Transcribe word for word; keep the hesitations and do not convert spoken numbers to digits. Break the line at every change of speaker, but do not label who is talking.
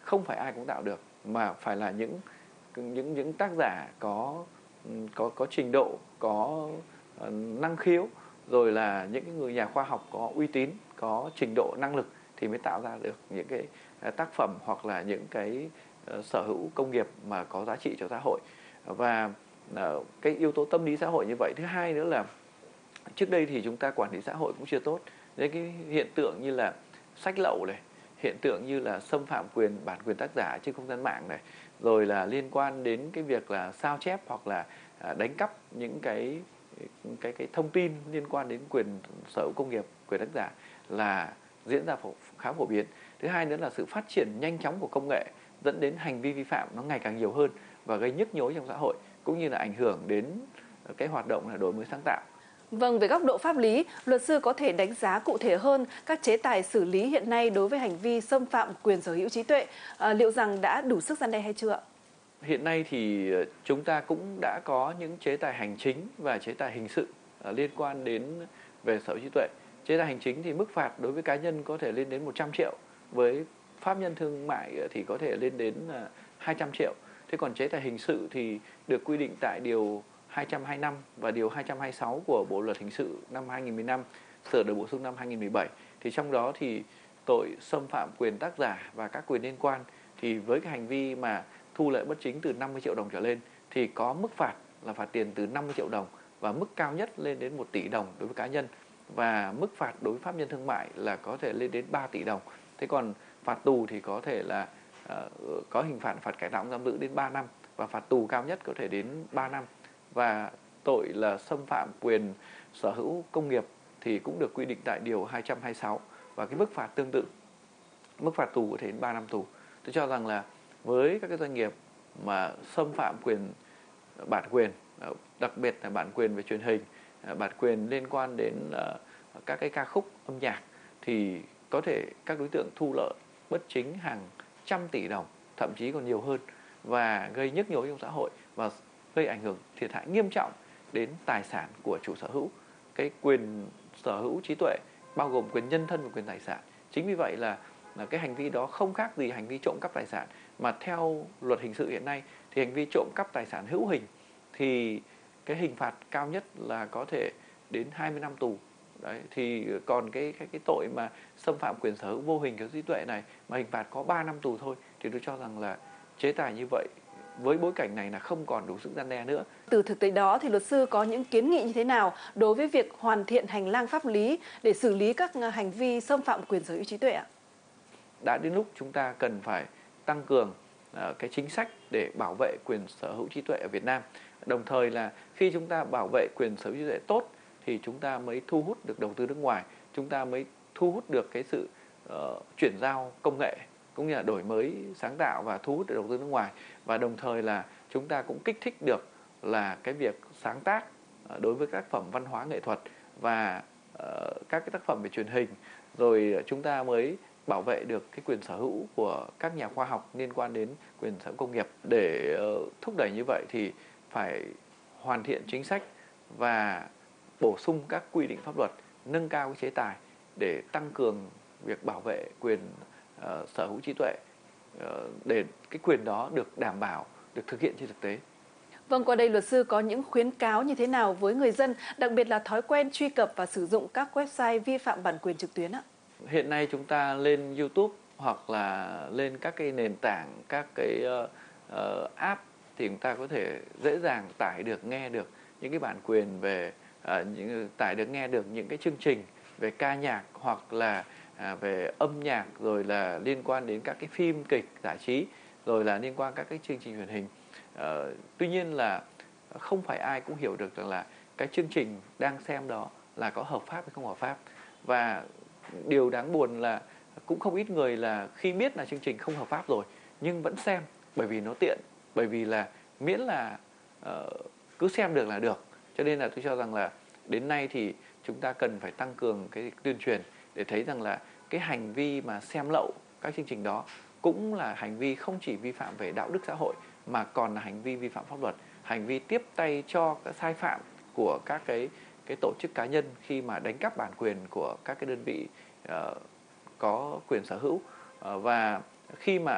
không phải ai cũng tạo được, mà phải là những những những tác giả có có có trình độ, có uh, năng khiếu, rồi là những cái người nhà khoa học có uy tín, có trình độ năng lực thì mới tạo ra được những cái tác phẩm hoặc là những cái uh, sở hữu công nghiệp mà có giá trị cho xã hội. Và uh, cái yếu tố tâm lý xã hội như vậy. Thứ hai nữa là trước đây thì chúng ta quản lý xã hội cũng chưa tốt. Nên cái hiện tượng như là sách lậu này, hiện tượng như là xâm phạm quyền bản quyền tác giả trên không gian mạng này, rồi là liên quan đến cái việc là sao chép hoặc là đánh cắp những cái cái cái thông tin liên quan đến quyền sở hữu công nghiệp, quyền tác giả là diễn ra khá phổ biến. Thứ hai nữa là sự phát triển nhanh chóng của công nghệ dẫn đến hành vi vi phạm nó ngày càng nhiều hơn và gây nhức nhối trong xã hội, cũng như là ảnh hưởng đến cái hoạt động là đổi mới sáng tạo.
Vâng, về góc độ pháp lý, luật sư có thể đánh giá cụ thể hơn các chế tài xử lý hiện nay đối với hành vi xâm phạm quyền sở hữu trí tuệ, à, liệu rằng đã đủ sức răn đe hay chưa?
Hiện nay thì chúng ta cũng đã có những chế tài hành chính và chế tài hình sự liên quan đến về sở hữu trí tuệ. Chế tài hành chính thì mức phạt đối với cá nhân có thể lên đến một trăm triệu, với pháp nhân thương mại thì có thể lên đến hai trăm triệu. Thế còn chế tài hình sự thì được quy định tại điều hai trăm hai mươi lăm và điều hai trăm hai mươi sáu của Bộ luật hình sự năm hai nghìn không trăm mười lăm, sửa đổi bổ sung năm hai nghìn không trăm mười bảy. Thì trong đó thì tội xâm phạm quyền tác giả và các quyền liên quan thì với cái hành vi mà thu lợi bất chính từ năm mươi triệu đồng trở lên thì có mức phạt là phạt tiền từ năm mươi triệu đồng và mức cao nhất lên đến một tỷ đồng đối với cá nhân, và mức phạt đối với pháp nhân thương mại là có thể lên đến ba tỷ đồng. Thế còn phạt tù thì có thể là uh, có hình phạt phạt cải tạo giam giữ đến ba năm và phạt tù cao nhất có thể đến ba năm. Và tội là xâm phạm quyền sở hữu công nghiệp thì cũng được quy định tại điều hai trăm hai mươi sáu và cái mức phạt tương tự, mức phạt tù có thể đến ba năm tù. Tôi cho rằng là với các cái doanh nghiệp mà xâm phạm quyền bản quyền, đặc biệt là bản quyền về truyền hình, bản quyền liên quan đến các cái ca khúc âm nhạc, thì có thể các đối tượng thu lợi bất chính hàng trăm tỷ đồng, thậm chí còn nhiều hơn, và gây nhức nhối trong xã hội và gây ảnh hưởng thiệt hại nghiêm trọng đến tài sản của chủ sở hữu. Cái quyền sở hữu trí tuệ bao gồm quyền nhân thân và quyền tài sản. Chính vì vậy là, là cái hành vi đó không khác gì hành vi trộm cắp tài sản, mà theo luật hình sự hiện nay thì hành vi trộm cắp tài sản hữu hình thì cái hình phạt cao nhất là có thể đến hai mươi năm tù. Đấy, thì còn cái, cái cái tội mà xâm phạm quyền sở hữu vô hình của trí tuệ này mà hình phạt có ba năm tù thôi, thì tôi cho rằng là chế tài như vậy với bối cảnh này là không còn đủ sức răn đe nữa.
Từ thực tế đó thì luật sư có những kiến nghị như thế nào đối với việc hoàn thiện hành lang pháp lý để xử lý các hành vi xâm phạm quyền sở hữu trí tuệ ạ?
Đã đến lúc chúng ta cần phải tăng cường uh, cái chính sách để bảo vệ quyền sở hữu trí tuệ ở Việt Nam. Đồng thời là khi chúng ta bảo vệ quyền sở hữu trí tuệ tốt thì chúng ta mới thu hút được đầu tư nước ngoài, chúng ta mới thu hút được cái sự uh, chuyển giao công nghệ, cũng như là đổi mới sáng tạo và thu hút được đầu tư nước ngoài. Và đồng thời là chúng ta cũng kích thích được là cái việc sáng tác đối với các tác phẩm văn hóa nghệ thuật và uh, các cái tác phẩm về truyền hình. Rồi chúng ta mới bảo vệ được cái quyền sở hữu của các nhà khoa học liên quan đến quyền sở hữu công nghiệp. Để uh, thúc đẩy như vậy thì phải hoàn thiện chính sách và bổ sung các quy định pháp luật, nâng cao cái chế tài để tăng cường việc bảo vệ quyền uh, sở hữu trí tuệ, uh, để cái quyền đó được đảm bảo, được thực hiện trên thực tế.
Vâng, qua đây luật sư có những khuyến cáo như thế nào với người dân, đặc biệt là thói quen truy cập và sử dụng các website vi phạm bản quyền trực tuyến ạ?
Hiện nay chúng ta lên YouTube hoặc là lên các cái nền tảng, các cái uh, uh, app thì chúng ta có thể dễ dàng tải được, nghe được những cái bản quyền về uh, những, tải được nghe được những cái chương trình về ca nhạc hoặc là uh, về âm nhạc, rồi là liên quan đến các cái phim kịch giải trí, rồi là liên quan các cái chương trình truyền hình. Uh, tuy nhiên là không phải ai cũng hiểu được rằng là cái chương trình đang xem đó là có hợp pháp hay không hợp pháp. Và điều đáng buồn là cũng không ít người là khi biết là chương trình không hợp pháp rồi nhưng vẫn xem, bởi vì nó tiện, bởi vì là miễn là uh, cứ xem được là được. Cho nên là tôi cho rằng là đến nay thì chúng ta cần phải tăng cường cái tuyên truyền để thấy rằng là cái hành vi mà xem lậu các chương trình đó cũng là hành vi không chỉ vi phạm về đạo đức xã hội mà còn là hành vi vi phạm pháp luật, hành vi tiếp tay cho các sai phạm của các cái cái tổ chức cá nhân khi mà đánh cắp bản quyền của các cái đơn vị uh, có quyền sở hữu. Uh, và khi mà